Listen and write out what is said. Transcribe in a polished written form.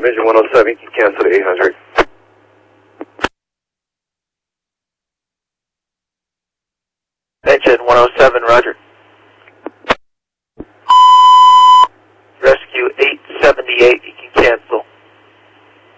engine 107, you can cancel the 800. Engine 107, roger.